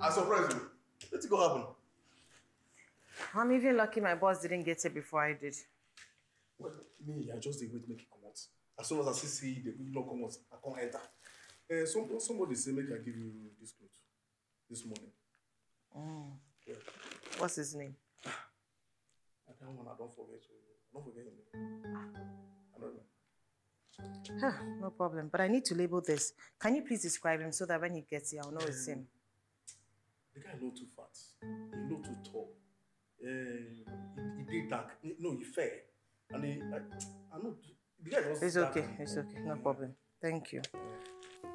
I surprised you. Let's go happen. I'm even lucky my boss didn't get here before I did. Well, me, I just did wait make it come out. As soon as I see the good luck come out, I can't enter. Somebody say make I give you this clothes this morning. Yeah. What's his name? I don't forget you. I don't forget him. I don't know. No problem, but I need to label this. Can you please describe him so that when he gets here, I'll know it's him? The guy not too fat. He not too tall. He did dark. No, he fair. And I know the guy was It's dark. okay. It's okay. No problem. Thank you.